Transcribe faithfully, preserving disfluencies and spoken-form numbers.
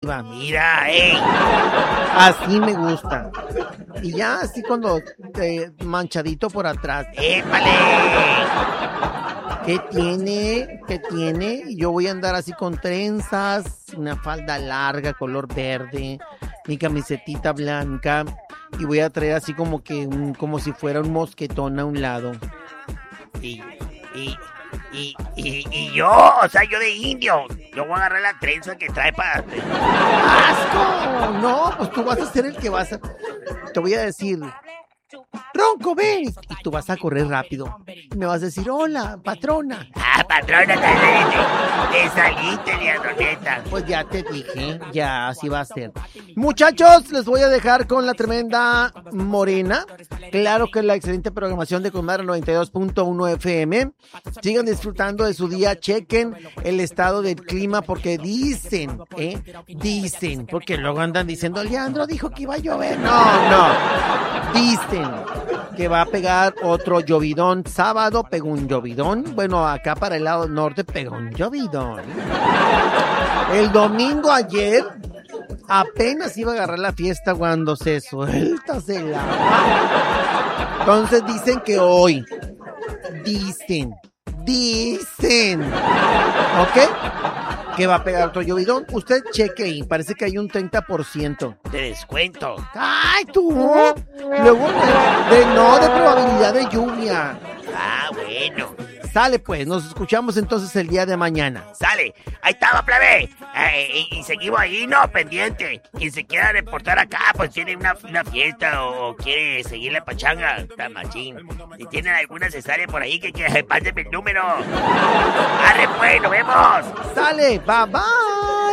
arriba. Mira, ey. Así me gusta. Y ya así cuando eh, manchadito por atrás. ¡Épale! ¿Qué tiene? ¿Qué tiene? Yo voy a andar así con trenzas, una falda larga, color verde, mi camisetita blanca, y voy a traer así como que un, como si fuera un mosquetón a un lado. Y, y, y, y, y yo, o sea, yo de indio, yo voy a agarrar la trenza que trae para... ¡Asco! No, pues tú vas a ser el que vas a... Te voy a decir... Ronco, ven. Y tú vas a correr rápido. Y me vas a decir, hola, patrona. Ah, patrona, te, te saliste, Leandroneta. Pues ya te dije, ya así va a ser. Muchachos, les voy a dejar con la tremenda Morena. Claro que la excelente programación de Comadre noventa y dos punto uno F M. Sigan disfrutando de su día. Chequen el estado del clima porque dicen, ¿eh? Dicen, porque luego andan diciendo, Leandro dijo que iba a llover. No, no. Dicen que va a pegar otro llovidón. Sábado pegó un llovidón. Bueno, acá para el lado norte pegó un llovidón. El domingo ayer apenas iba a agarrar la fiesta cuando se suelta, se lava. Entonces dicen que hoy, dicen, dicen, ¿ok? Que va a pegar otro llovidón. Usted cheque ahí, parece que hay un treinta por ciento de descuento. ¡Ay, tú! Luego, de, de no, de probabilidad de lluvia. Ah, bueno. Sale pues, nos escuchamos entonces el día de mañana. Sale, ahí estaba, plebe. Eh, y, y seguimos ahí, no, pendiente. Quien se quiera reportar acá, pues tiene una, una fiesta o, o quiere seguir la pachanga, está machín. Si tienen alguna cesárea por ahí, que, que pásenme el número. Arre pues, nos vemos. Sale, bye bye.